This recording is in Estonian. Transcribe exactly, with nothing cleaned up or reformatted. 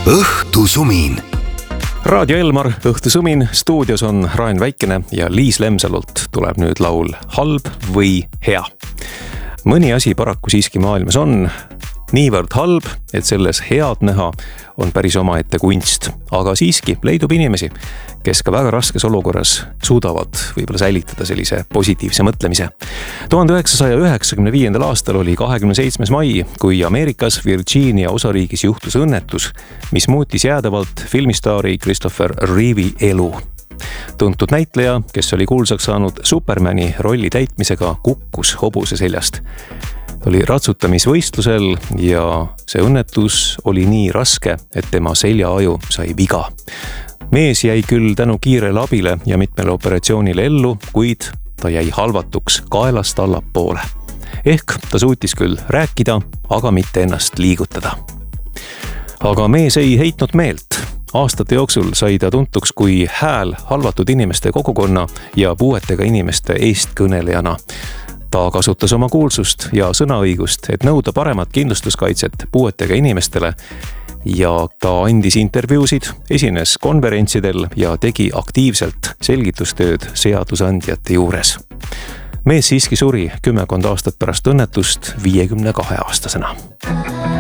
õhtusumin. Raadio Elmar, õhtusumin, stuudios on Raen Väikene ja Liis Lemsalult tuleb nüüd laul Halb või hea. Mõni asi paraku siiski maailmas on niivõrd halb, et selles head näha on päris omaette kunst. Aga siiski leidub inimesi, kes ka väga raskes olukorras suudavad võib-olla säilitada sellise positiivse mõtlemise. tuhande üheksasaja üheksakümne viiendal aastal oli kahekümne seitsmes mai, kui Ameerikas Virginia osariigis juhtus õnnetus, mis muutis jäädavalt filmistaari Christopher Reeve'i elu. Tuntud näitleja, kes oli kuulsaks saanud Supermani rolli täitmisega, kukkus hobuse seljast. Ta oli ratsutamisvõistlusel ja see õnnetus oli nii raske, et tema seljaaju sai viga. Mees jäi küll tänu kiirele abile ja mitmele operatsioonile ellu, kuid ta jäi halvatuks kaelast allapoole. Ehk ta suutis küll rääkida, aga mitte ennast liigutada. Aga mees ei heitnud meelt. Aastate jooksul sai ta tuntuks kui hääl halvatud inimeste kogukonna ja puuetega inimeste eestkõnelejana. Ta kasutas oma kuulsust ja sõnaõigust, et nõuda paremat kindlustuskaitset puuetega inimestele ja ta andis intervjuusid, esines konverentsidel ja tegi aktiivselt selgitustööd seadusandjate juures. Mees siiski suri kümmekond aastat pärast õnnetust viiekümne kahe aastasena.